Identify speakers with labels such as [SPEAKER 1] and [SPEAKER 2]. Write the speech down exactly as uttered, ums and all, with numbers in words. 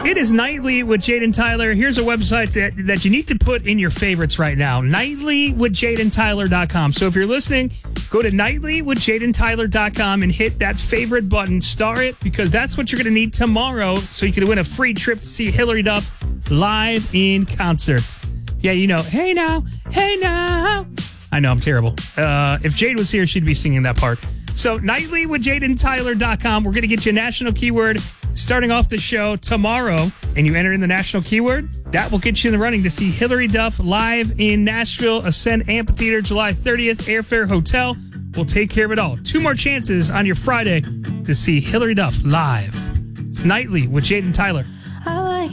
[SPEAKER 1] It is Nightly with Jaden Tyler. Here's a website that, that you need to put in your favorites right now. nightly with jaden tyler dot com. So if you're listening, go to nightly with jaden tyler dot com and hit that favorite button. Star it, because that's what you're going to need tomorrow so you can win a free trip to see Hilary Duff live in concert. Yeah, you know, hey now, hey now. I know, I'm terrible. Uh, if Jade was here, she'd be singing that part. So nightly with jaden tyler dot com. We're going to get you a national keyword starting off the show tomorrow, and you enter in the national keyword. That will get you in the running to see Hilary Duff live in Nashville, Ascend Amphitheater, July thirtieth, Airfare Hotel. We'll take care of it all. Two more chances on your Friday to see Hilary Duff live. It's Nightly with Jaden Tyler.